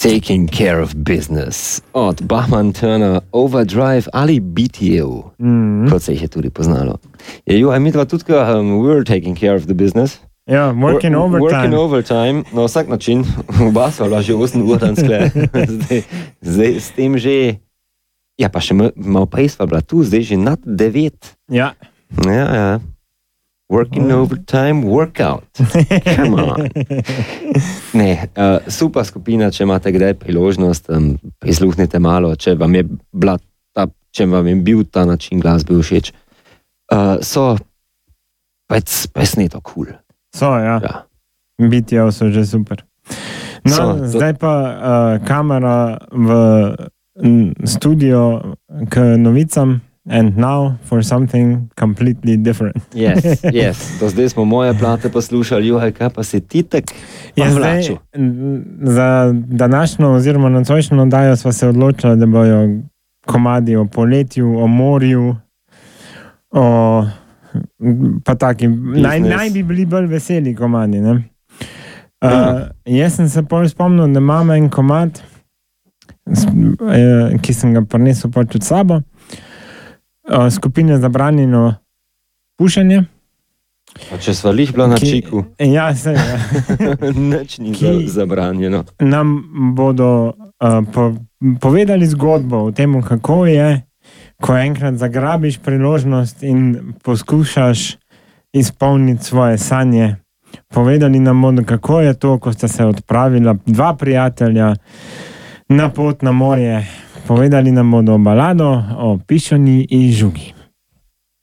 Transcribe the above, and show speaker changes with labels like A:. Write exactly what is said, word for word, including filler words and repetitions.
A: Taking Care of Business od Bachman Turner Overdrive ali B T O, mm-hmm. kot se jih je tudi poznalo. Je jo, mi dva tudi, um, we're taking care of the business.
B: Ja, working
A: We're,
B: overtime.
A: Working overtime, na vsak način, oba so bila že osem ur dan skle. zdaj, zdaj s tem že, ja pa še malo prej sva bila tu, zdaj že nad devet.
B: Ja.
A: Ja, ja. Working oh. overtime, workout. Come on. Ne, uh, super skupina, če imate kdaj priložnost, um, prisluhnite malo, če vam je bila ta, če vam je bil ta način glasbe všeč. Uh, so pesneto cool.
B: So, ja.
A: ja.
B: B T O so že super. No, so, zdaj pa uh, kamera v m, studio k novicam. And now for something completely different.
A: Yes, yes. Do zdaj smo moje plate poslušali, juhaj, kaj pa si ti tak
B: ja,
A: vlačil?
B: Za današnjo oziroma nocojšnjo oddajo sva se odločila, da bojo komadi o poletju, o morju, o pa taki, naj, naj bi bili bolj veseli komadi, ne? Uh, ja. Jaz sem se pol spomnil, da imam en komad, ki sem ga prinesel pač od sabo, skupine Zabranjeno pušenje.
A: A če sva lih bila na
B: ki,
A: čiku.
B: Ja, se ja.
A: Nič ni ki zabranjeno.
B: Nam bodo uh, po, povedali zgodbo o tem, kako je, ko enkrat zagrabiš priložnost in poskušaš izpolniti svoje sanje. Povedali nam bodo, kako je to, ko sta se odpravila dva prijatelja na pot na morje. Povedali nam bodo balado o pišoni in žugi.